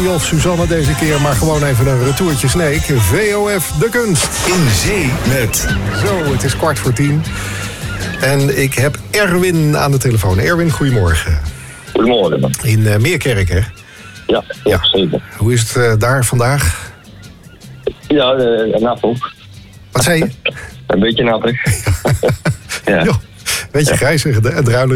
Fanny of Suzanne deze keer, maar gewoon even een retourtje Sneek. VOF de kunst. In zee met... Zo, het is 9:15. En ik heb Erwin aan de telefoon. Erwin, goedemorgen. Goedemorgen. In Meerkerk, hè? Ja, zeker. Hoe is het daar vandaag? Ja, nattig. Wat zei je? Een beetje nattig. Ja. Jo, beetje grijzig en druilerig.